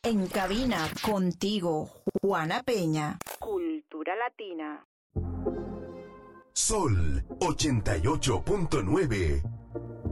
En cabina, contigo, Juana Peña. Cultura Latina. Sol 88.9.